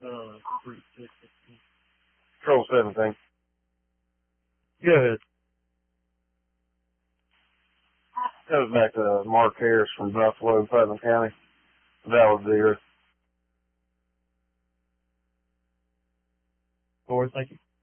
Control 17. Go ahead. Goes back to Mark Harris from Buffalo, Putnam County. Valid deer. Forward, thank you.